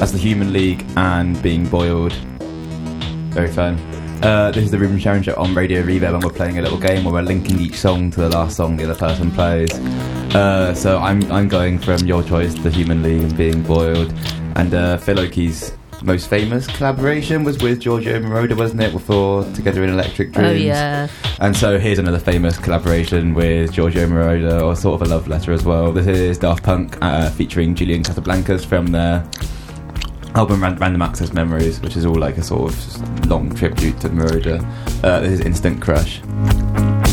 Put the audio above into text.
That's the Human League and Being Boiled. Very fun. This is the Ruben Sharon Show on Radio Reverb, and we're playing a little game where we're linking each song to the last song the other person plays. So I'm going from your choice, the Human League and Being Boiled, and Phil Oakey's most famous collaboration was with Giorgio Moroder, wasn't it, for Together in Electric Dreams? Oh yeah. And so here's another famous collaboration with Giorgio Moroder, or sort of a love letter as well. This is Daft Punk featuring Julian Casablancas from their album Random Access Memories, which is all like a sort of long tribute to Moroder. This is Instant Crush.